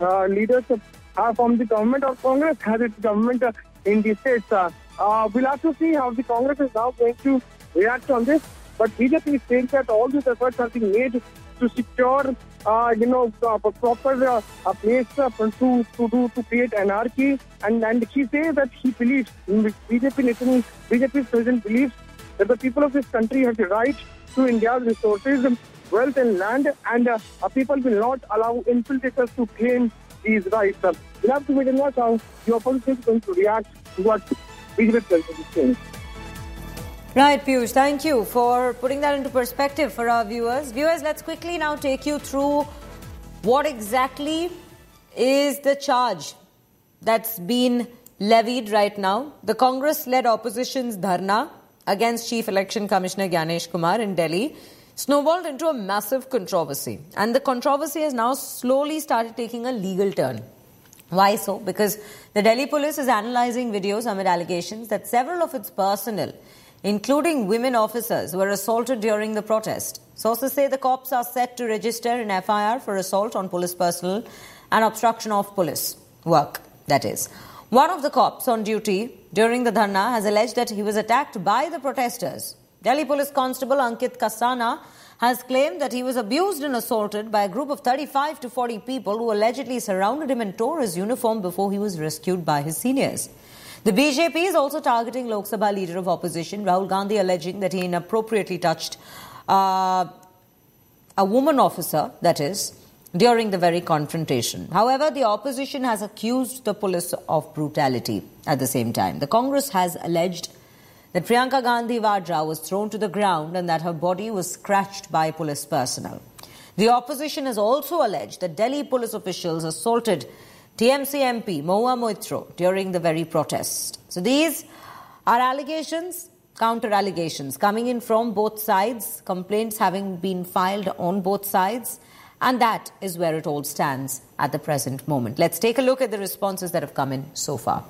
leaders from the government, or Congress has its government in the states. We'll have to see how the Congress is now going to react on this. But BJP is saying that all these efforts are being made to secure, proper place to create anarchy. And he says that he believes, BJP's president believes that the people of this country have the right to India's resources, wealth and land, and people will not allow infiltrators to claim these rights. We'll have to wait and watch how the opposition is going to react to what BJP president is saying. Right, Piyush, thank you for putting that into perspective for our viewers. Viewers, let's quickly now take you through what exactly is the charge that's been levied right now. The Congress-led opposition's dharna against Chief Election Commissioner Gyanesh Kumar in Delhi snowballed into a massive controversy. And the controversy has now slowly started taking a legal turn. Why so? Because the Delhi police is analysing videos amid allegations that several of its personnel, including women officers, were assaulted during the protest. Sources say the cops are set to register an FIR for assault on police personnel and obstruction of police work, that is. One of the cops on duty during the dharna has alleged that he was attacked by the protesters. Delhi Police Constable Ankit Kasana has claimed that he was abused and assaulted by a group of 35 to 40 people who allegedly surrounded him and tore his uniform before he was rescued by his seniors. The BJP is also targeting Lok Sabha leader of opposition, Rahul Gandhi, alleging that he inappropriately touched a woman officer, that is, during the very confrontation. However, the opposition has accused the police of brutality at the same time. The Congress has alleged that Priyanka Gandhi Vadra was thrown to the ground and that her body was scratched by police personnel. The opposition has also alleged that Delhi police officials assaulted TMC MP Mahua Moitro during the very protest. So these are allegations, counter-allegations coming in from both sides, complaints having been filed on both sides, and that is where it all stands at the present moment. Let's take a look at the responses that have come in so far.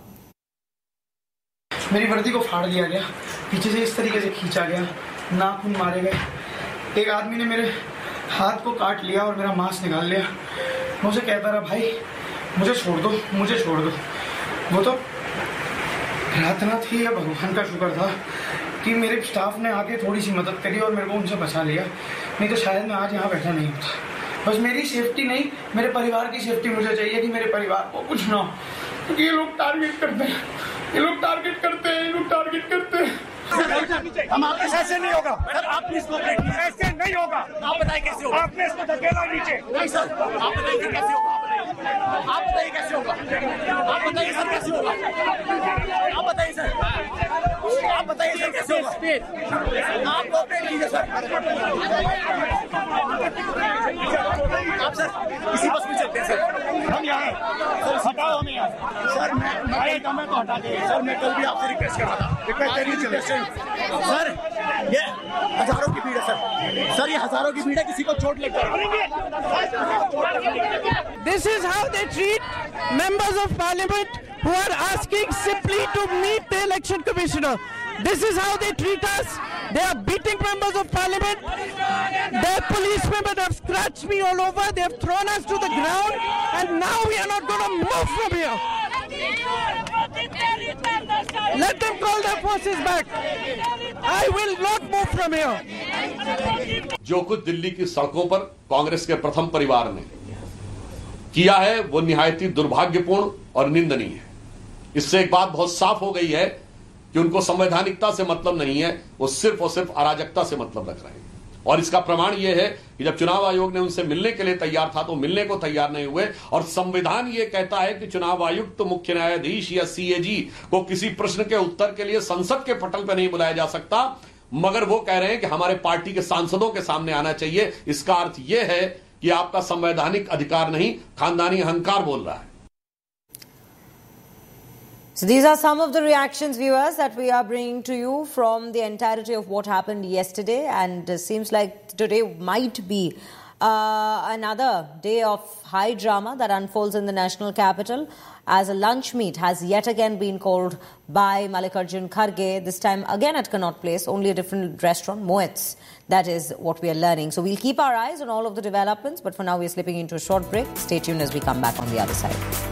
मेरी वर्दी को फाड़ दिया गया, पीछे से इस तरीके से खींचा गया, नाखून मारे गए, एक आदमी ने मेरे हाथ को काट लिया और मेरा मांस निकाल लिया। मुझे कहता रहा भाई मुझे छोड़ दो, मुझे छोड़ दो। वो तो प्रार्थना थी या भगवान का शुक्र था कि मेरे स्टाफ ने आके थोड़ी सी मदद करी और मेरे को उनसे बचा लिया, नहीं तो शायद मैं आज यहाँ बैठा नहीं होता। बस मेरी सेफ्टी नहीं, मेरे परिवार की सेफ्टी मुझे चाहिए कि मेरे परिवार को कुछ ना हो, क्योंकि ये लोग टारगेट करते हैं, ये लोग टारगेट करते हैं, ये लोग टारगेट करते हैं। हम आपके साथ ऐसे नहीं होगा सर, आप प्लीज कोऑपरेट कीजिए, ऐसे नहीं होगा। आप बताइए कैसे होगा, आपने इसको धकेला नीचे। नहीं सर, आप बताइए कैसे होगा, आप बताइए कैसे होगा, आप बताइए सर कैसे होगा, आप बताइए सर, आप बताइए सर कैसे होगा, आप कोऑपरेट कीजिए सर। आप सर इसी बस में चलते हैं सर, हम यहाँ हैं सर, हटाओ हमें यहाँ सर। मैं तो हटा देंगे सर, मैं कल भी आपसे रिक्वेस्ट कर रहा था, रिक्वेस्ट करिए सर। ये हजारों की भीड़ है सर, ये हजारों की भीड़ है, किसी को चोट लग जाए। This is how they treat members of parliament who are asking simply to meet the election commissioner. This is how they treat us. They are beating members of parliament. Their policemen have scratched me all over. They have thrown us to the ground, and now we are not going to move from here. Let them call their forces back. I will not move from here. जो कुछ दिल्ली की सड़कों पर कांग्रेस के प्रथम परिवार ने किया है वो निहायती दुर्भाग्यपूर्ण और निंदनीय है। इससे एक बात बहुत साफ हो गई है कि उनको संवैधानिकता से मतलब नहीं है, वो सिर्फ और सिर्फ अराजकता से मतलब रख रहे हैं। और इसका प्रमाण यह है कि जब चुनाव आयोग ने उनसे मिलने के लिए तैयार था तो मिलने को तैयार नहीं हुए, और संविधान यह कहता है कि चुनाव आयुक्त, मुख्य न्यायाधीश या सीएजी को किसी प्रश्न के उत्तर के लिए संसद के पटल पर नहीं बुलाया जा सकता, मगर वो कह रहे हैं कि हमारे पार्टी के सांसदों के सामने आना चाहिए। इसका अर्थ यह है कि आपका संवैधानिक अधिकार नहीं, खानदानी अहंकार बोल रहा है। So these are some of the reactions, viewers, that we are bringing to you from the entirety of what happened yesterday, and seems like today might be another day of high drama that unfolds in the national capital as a lunch meet has yet again been called by Mallikarjun Kharge, this time again at Connaught Place, only a different restaurant, Moet's. That is what we are learning. So we'll keep our eyes on all of the developments, but for now we're slipping into a short break. Stay tuned as we come back on the other side.